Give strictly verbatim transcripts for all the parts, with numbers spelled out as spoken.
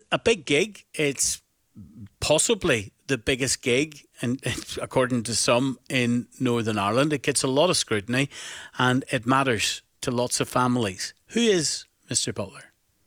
a big gig. It's possibly the biggest gig, and according to some, in Northern Ireland. It gets a lot of scrutiny and it matters to lots of families. Who is Mister Butler?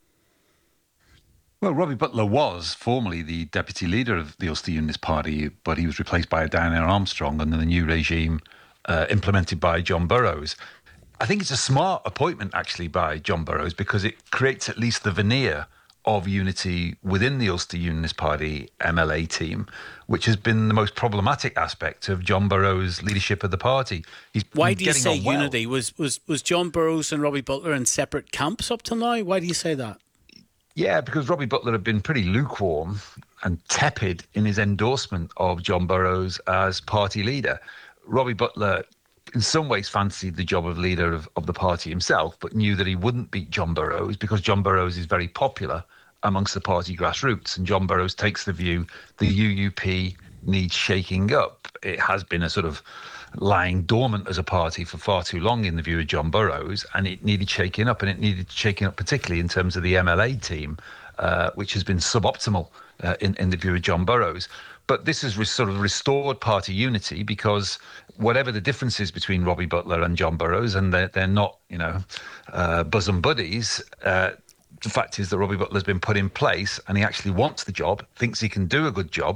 Well, Robbie Butler was formerly the deputy leader of the Ulster Unionist Party, but he was replaced by Diana Armstrong under the new regime uh, implemented by John Burrows. I think it's a smart appointment, actually, by John Burrows, because it creates at least the veneer of unity within the Ulster Unionist Party M L A team, which has been the most problematic aspect of John Burrows' leadership of the party. He's Why do you getting say on well. unity? Was, was, was John Burrows and Robbie Butler in separate camps up till now? Why do you say that? Yeah, because Robbie Butler had been pretty lukewarm and tepid in his endorsement of John Burrows as party leader. Robbie Butler, in some ways, fancied the job of leader of, of the party himself, but knew that he wouldn't beat John Burrows because John Burrows is very popular amongst the party grassroots. And John Burrows takes the view the U U P needs shaking up. It has been a sort of lying dormant as a party for far too long in the view of John Burrows, and it needed shaking up, and it needed shaking up particularly in terms of the M L A team, uh, which has been suboptimal uh, in, in the view of John Burrows. But this has re- sort of restored party unity because whatever the differences between Robbie Butler and John Burrows, and they're, they're not, you know, uh, bosom buddies, uh, the fact is that Robbie Butler's been put in place and he actually wants the job, thinks he can do a good job.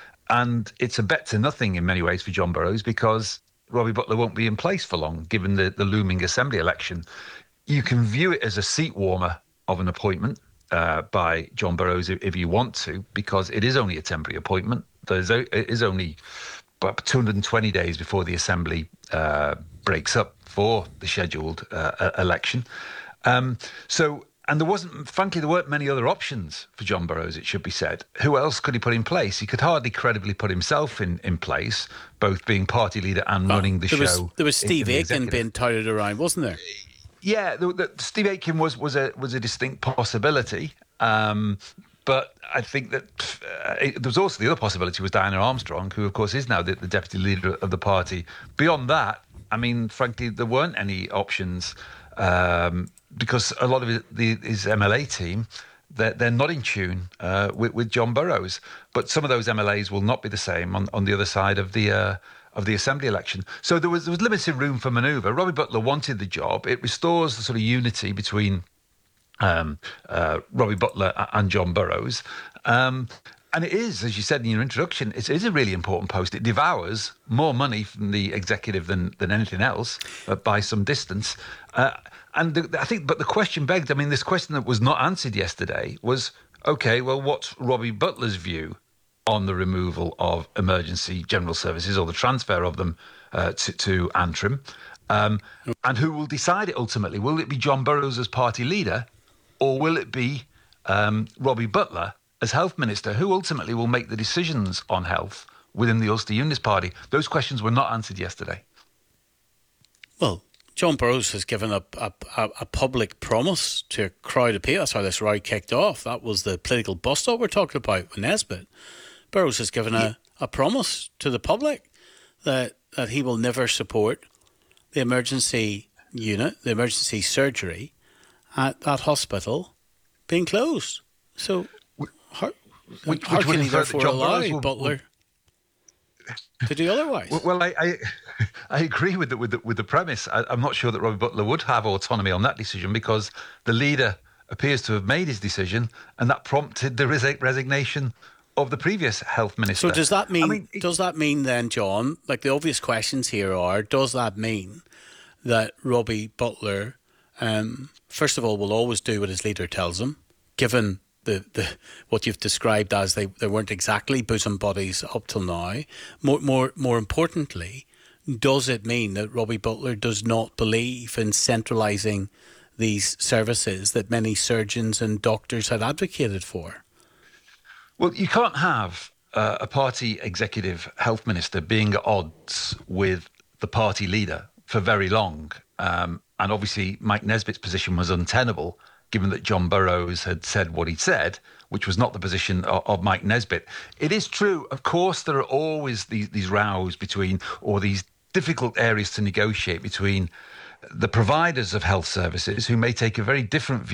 And it's a bet to nothing in many ways for John Burrows because Robbie Butler won't be in place for long, given the, the looming Assembly election. You can view it as a seat warmer of an appointment uh, by John Burrows if, if you want to, because it is only a temporary appointment. There's it is only about two hundred twenty days before the Assembly uh, breaks up for the scheduled uh, election. Um, so... And there wasn't, frankly, there weren't many other options for John Burrows, it should be said. Who else could he put in place? He could hardly credibly put himself in, in place, both being party leader and oh, running the there show. Was, there was Steve in, in Aiken being touted around, wasn't there? Yeah, the, the, Steve Aiken was, was, a, was a distinct possibility. Um, but I think that uh, it, there was also the other possibility was Diana Armstrong, who, of course, is now the, the deputy leader of the party. Beyond that, I mean, frankly, there weren't any options. Um, because a lot of it, the, his M L A team, they're, they're not in tune uh, with, with John Burrows. But some of those M L As will not be the same on, on the other side of the uh, of the Assembly election. So there was there was limited room for manoeuvre. Robbie Butler wanted the job. It restores the sort of unity between um, uh, Robbie Butler and John Burrows. Um, and it is, as you said in your introduction, it is a really important post. It devours more money from the executive than, than anything else uh, by some distance. Uh, And the, I think, but the question begged, I mean, this question that was not answered yesterday was, okay, well, what's Robbie Butler's view on the removal of emergency general services or the transfer of them uh, to, to Antrim? Um, and who will decide it ultimately? Will it be John Burrows as party leader, or will it be um, Robbie Butler as health minister, who ultimately will make the decisions on health within the Ulster Unionist Party? Those questions were not answered yesterday. Well, John Burrows has given a, a, a public promise to a crowd of people. That's how this row kicked off. That was the political bust-up we're talking about with Nesbitt. Burrows has given a, a promise to the public that, that he will never support the emergency unit, the emergency surgery at that hospital being closed. So how, which, how which can he infer that therefore John allow Burrows will, Butler will... to do otherwise? Well, well I, I I agree with the with the, with the premise. I, I'm not sure that Robbie Butler would have autonomy on that decision because the leader appears to have made his decision, and that prompted the res- resignation of the previous health minister. So does that mean? I mean it, does that mean then, John? Like the obvious questions here are: does that mean that Robbie Butler, um, first of all, will always do what his leader tells him, given the, the what you've described as they, they weren't exactly bosom buddies up till now? More more more importantly, does it mean that Robbie Butler does not believe in centralising these services that many surgeons and doctors had advocated for? Well, you can't have uh, a party executive health minister being at odds with the party leader for very long. Um, and obviously, Mike Nesbitt's position was untenable, given that John Burrows had said what he'd said, which was not the position of, of Mike Nesbitt. It is true, of course, there are always these, these rows between, or these difficult areas to negotiate between the providers of health services, who may take a very different view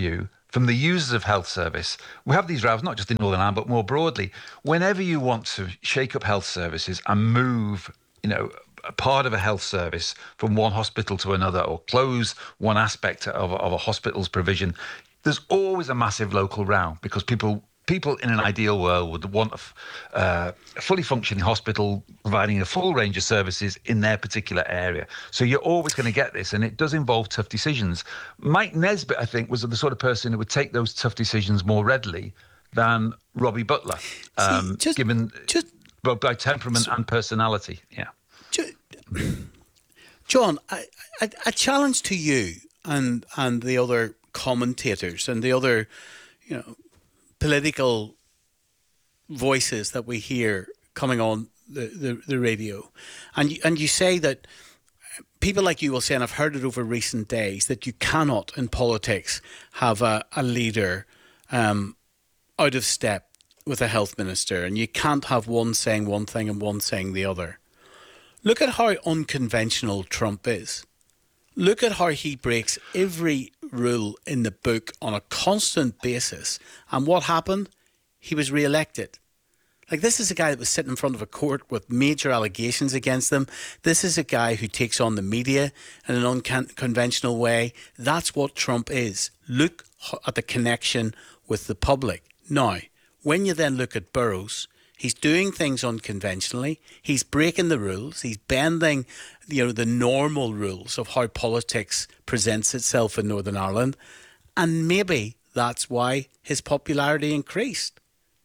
from the users of health service. We have these rows, not just in Northern Ireland, but more broadly. Whenever you want to shake up health services and move, you know, a part of a health service from one hospital to another, or close one aspect of, of a hospital's provision, there's always a massive local row, because people people in an ideal world would want a, f- uh, a fully functioning hospital providing a full range of services in their particular area. So you're always going to get this, and it does involve tough decisions. Mike Nesbitt, I think, was the sort of person who would take those tough decisions more readily than Robbie Butler, um, See, just, given just, both by temperament so, and personality. Yeah, just, John, I, I, a challenge to you and and the other commentators and the other, you know, political voices that we hear coming on the, the, the radio. And you, and you say that people like you will say, and I've heard it over recent days, that you cannot in politics have a, a leader um, out of step with a health minister, and you can't have one saying one thing and one saying the other. Look at how unconventional Trump is. Look at how he breaks every rule in the book on a constant basis. And what happened? He was re-elected. Like, this is a guy that was sitting in front of a court with major allegations against them. This is a guy who takes on the media in an unconventional way. That's what Trump is. Look at the connection with the public. Now, when you then look at Burrows, he's doing things unconventionally. He's breaking the rules. He's bending, you know, the normal rules of how politics presents itself in Northern Ireland. And maybe that's why his popularity increased.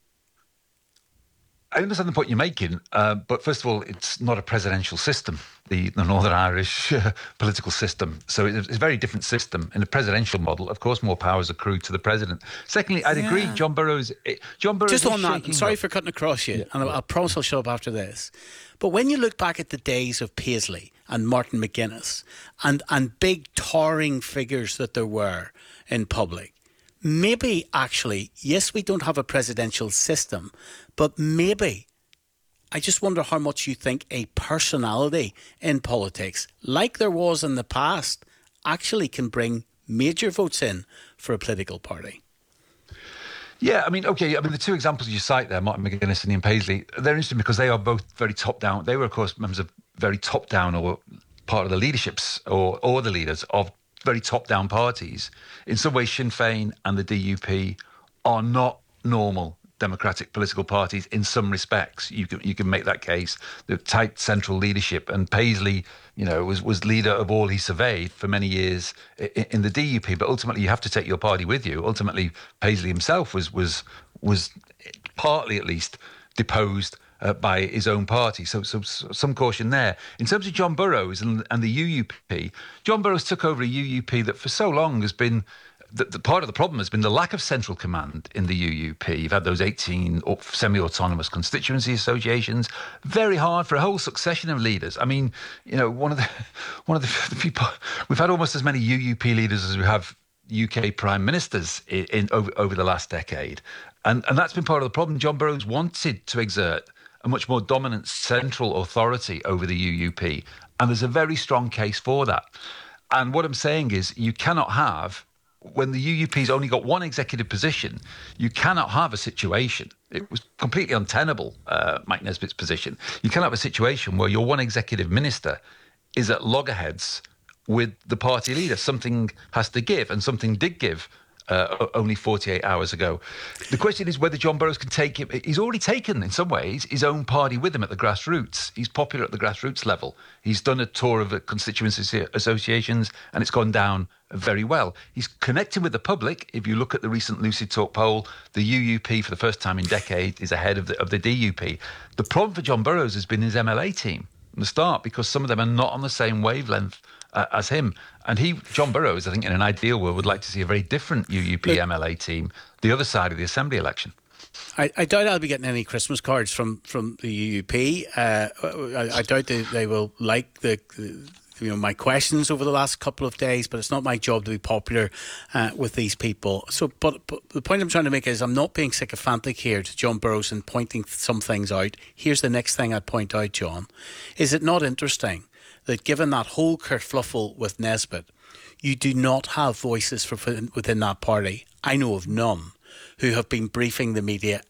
I understand the point you're making, uh, but first of all, it's not a presidential system, the, the Northern Irish uh, political system. So it's a very different system. In a presidential model, of course, more powers accrue to the president. Secondly, I'd yeah. agree, John Burrows... John Burrows Just on that, sorry up. for cutting across you, yeah. and I, I promise I'll shut up after this. But when you look back at the days of Paisley and Martin McGuinness and, and big towering figures that there were in public, maybe actually, yes, we don't have a presidential system, but maybe, I just wonder how much you think a personality in politics, like there was in the past, actually can bring major votes in for a political party. Yeah, I mean, okay, I mean, the two examples you cite there, Martin McGuinness and Ian Paisley, they're interesting because they are both very top-down. They were, of course, members of very top-down or part of the leaderships or, or the leaders of very top-down parties. In some ways, Sinn Féin and the D U P are not normal democratic political parties in some respects. You can you can make that case. The tight central leadership, and Paisley, you know, was was leader of all he surveyed for many years in, in the D U P. But ultimately, you have to take your party with you. Ultimately, Paisley himself was was was partly, at least, deposed Uh, by his own party. So, so, so some caution there. In terms of John Burrows and, and the U U P, John Burrows took over a U U P that for so long has been, the, the part of the problem has been the lack of central command in the U U P. You've had those eighteen semi-autonomous constituency associations. Very hard for a whole succession of leaders. I mean, you know, one of the one of the, the people, we've had almost as many U U P leaders as we have U K prime ministers in, in over, over the last decade. And, and that's been part of the problem. John Burrows wanted to exert a much more dominant central authority over the U U P. And there's a very strong case for that. And what I'm saying is you cannot have, when the U U P's only got one executive position, you cannot have a situation, it was completely untenable, uh, Mike Nesbitt's position, you cannot have a situation where your one executive minister is at loggerheads with the party leader. Something has to give, and something did give Uh, only forty-eight hours ago. The question is whether John Burrows can take him. He's already taken, in some ways, his own party with him at the grassroots. He's popular at the grassroots level. He's done a tour of the constituency associations, and it's gone down very well. He's connected with the public. If you look at the recent Lucid Talk poll, the U U P, for the first time in decades, is ahead of the, of the D U P. The problem for John Burrows has been his M L A team from the start, because some of them are not on the same wavelength Uh, as him. And he, John Burrows, I think in an ideal world, would like to see a very different U U P Look, M L A team, the other side of the Assembly election. I, I doubt I'll be getting any Christmas cards from, from the U U P. Uh, I, I doubt they, they will like the, the you know my questions over the last couple of days, but it's not my job to be popular uh, with these people. So, but, but the point I'm trying to make is I'm not being sycophantic here to John Burrows and pointing some things out. Here's the next thing I'd point out, John. Is it not interesting that given that whole kerfluffle with Nesbitt, you do not have voices for, within that party I know of none, who have been briefing the media